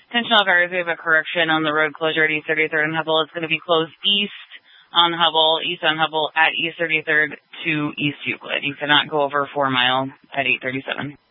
Attention all cars, we have a correction on the road closure at East 33rd and Hubble. It's going to be closed east on Hubble at East 33rd to East Euclid. You cannot go over 4 Mile at 837.